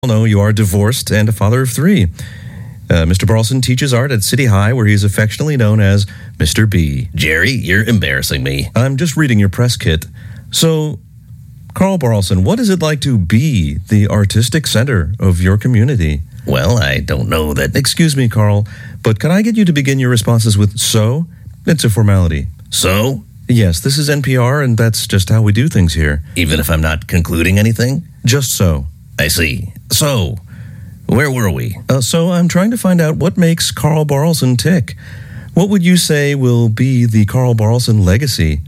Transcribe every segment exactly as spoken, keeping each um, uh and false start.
know you are divorced and a father of three. Uh, Mister Barlson teaches art at City High, where he is affectionately known as Mister B. Jerry, you're embarrassing me. I'm just reading your press kit. So, Carl Barlson, what is it like to be the artistic center of your community? Well, I don't know that... Excuse me, Carl, but can I get you to begin your responses with so? It's a formality. So? Yes, this is N P R, and that's just how we do things here. Even if I'm not concluding anything? Just so. I see. So, where were we? Uh, so I'm trying to find out what makes Carl Barlson tick. What would you say will be the Carl Barlson legacy?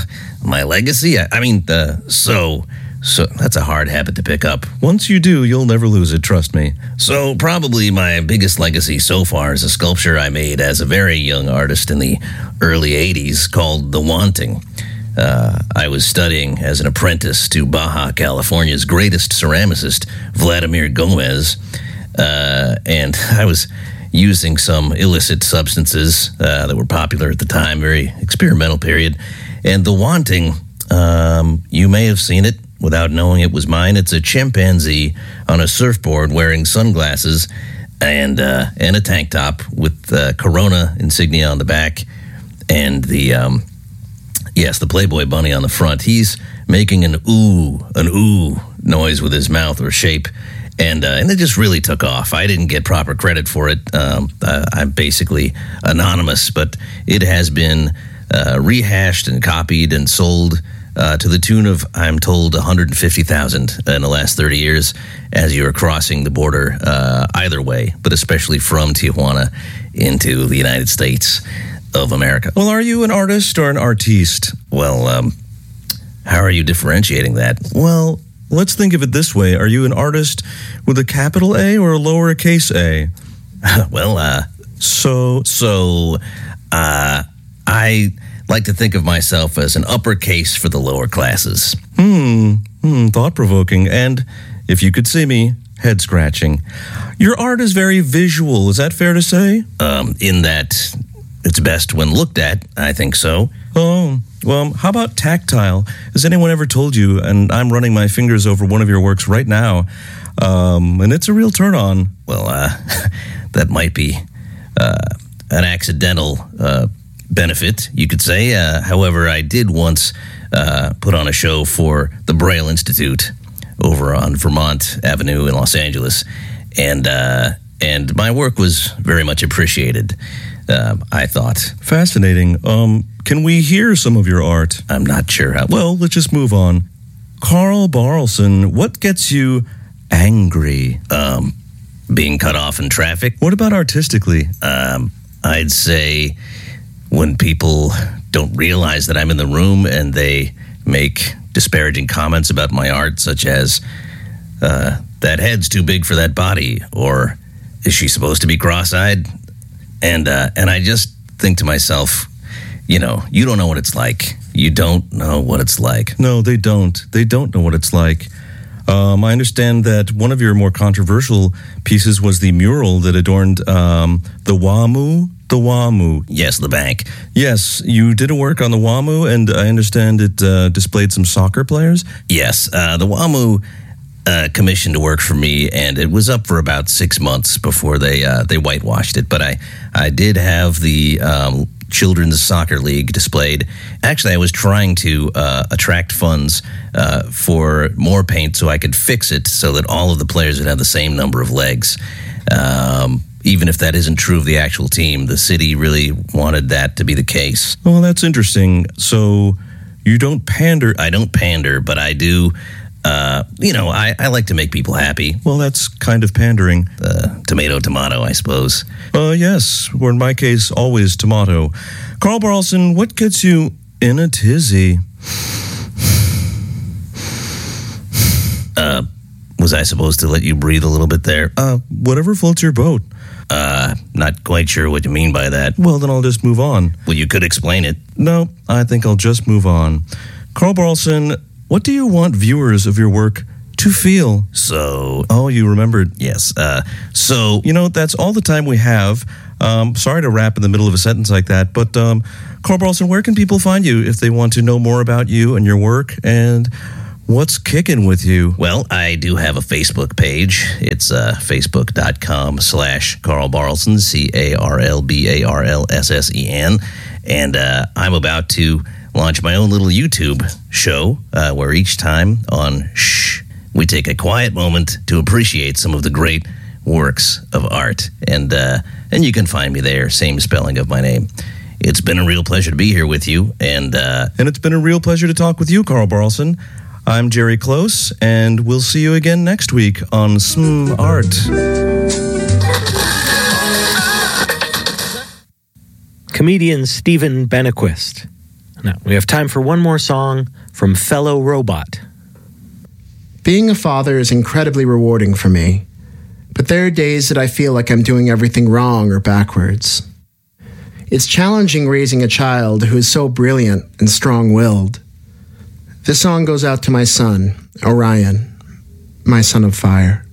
My legacy? I, I mean, uh, so... So that's a hard habit to pick up. Once you do, you'll never lose it, trust me. So probably my biggest legacy so far is a sculpture I made as a very young artist in the early eighties called The Wanting. Uh, I was studying as an apprentice to Baja California's greatest ceramicist, Vladimir Gomez, uh, and I was using some illicit substances uh, that were popular at the time, very experimental period. And The Wanting, um, you may have seen it without knowing it was mine. It's a chimpanzee on a surfboard wearing sunglasses and uh, and a tank top with uh, Corona insignia on the back and the um, yes, the Playboy bunny on the front. He's making an ooh, an ooh noise with his mouth or shape, and uh, and it just really took off. I didn't get proper credit for it. Um, uh, I'm basically anonymous, but it has been uh, rehashed and copied and sold Uh, to the tune of, I'm told, one hundred fifty thousand in the last thirty years as you're crossing the border uh, either way, but especially from Tijuana into the United States of America. Well, are you an artist or an artiste? Well, um, how are you differentiating that? Well, let's think of it this way. Are you an artist with a capital A or a lowercase a? well, uh, so, so, uh, I... like to think of myself as an uppercase for the lower classes. Hmm, hmm, thought-provoking. And if you could see me, head-scratching. Your art is very visual, is that fair to say? Um, in that it's best when looked at, I think so. Oh, well, how about tactile? Has anyone ever told you, and I'm running my fingers over one of your works right now, um, and it's a real turn-on. Well, uh, that might be uh, an accidental uh benefit, you could say. Uh, however, I did once uh, put on a show for the Braille Institute over on Vermont Avenue in Los Angeles, and uh, and my work was very much appreciated, uh, I thought. Fascinating. Um, can we hear some of your art? I'm not sure how... Well, let's just move on. Carl Barlson, what gets you angry? Um, being cut off in traffic. What about artistically? Um, I'd say... when people don't realize that I'm in the room and they make disparaging comments about my art, such as, uh, that head's too big for that body, or is she supposed to be cross-eyed? And, uh, and I just think to myself, you know, you don't know what it's like. You don't know what it's like. No, they don't. They don't know what it's like. Um, I understand that one of your more controversial pieces was the mural that adorned um, the WAMU. The WAMU. Yes, the bank. Yes, you did a work on the WAMU, and I understand it uh, displayed some soccer players? Yes, uh, the WAMU uh, commissioned to work for me, and it was up for about six months before they uh, they whitewashed it. But I, I did have the um, Children's Soccer League displayed. Actually, I was trying to uh, attract funds uh, for more paint so I could fix it so that all of the players would have the same number of legs. Um Even if that isn't true of the actual team, the city really wanted that to be the case. Well, that's interesting. So you don't pander. I don't pander, but I do, uh, you know, I, I like to make people happy. Well, that's kind of pandering. Uh, tomato, tomato, I suppose. Uh, yes, or in my case, always tomato. Carl Barlson, what gets you in a tizzy? Uh, was I supposed to let you breathe a little bit there? Uh, whatever floats your boat. Uh, not quite sure what you mean by that. Well, then I'll just move on. Well, you could explain it. No, I think I'll just move on. Carl Barlson, what do you want viewers of your work to feel? So... Oh, you remembered. Yes. Uh, so... You know, that's all the time we have. Um, sorry to rap in the middle of a sentence like that, but um, Carl Barlson, where can people find you if they want to know more about you and your work? And What's kicking with you? Well, I do have a Facebook page. It's uh, facebook.com slash Carl Barlson, C A R L B A R L S S E N. And uh, I'm about to launch my own little YouTube show uh, where each time on Shh, we take a quiet moment to appreciate some of the great works of art. And, uh, and you can find me there, same spelling of my name. It's been a real pleasure to be here with you. And, uh, and it's been a real pleasure to talk with you, Carl Barlson. I'm Jerry Close, and we'll see you again next week on Sm Art. Comedian Stephen Benequist. Now, we have time for one more song from Fellow Robot. Being a father is incredibly rewarding for me, but there are days that I feel like I'm doing everything wrong or backwards. It's challenging raising a child who is so brilliant and strong-willed. This song goes out to my son, Orion, my son of fire.